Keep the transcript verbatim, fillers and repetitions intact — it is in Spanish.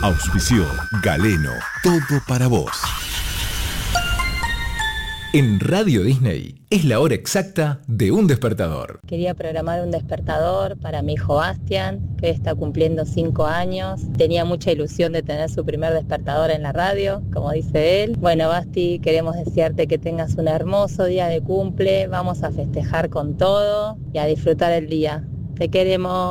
Auspició Galeno, todo para vos. En Radio Disney es la hora exacta de un despertador. Quería programar un despertador para mi hijo Bastian, que hoy está cumpliendo cinco años. Tenía mucha ilusión de tener su primer despertador en la radio, como dice él. Bueno, Basti, queremos desearte que tengas un hermoso día de cumple. Vamos a festejar con todo y a disfrutar el día. Te queremos.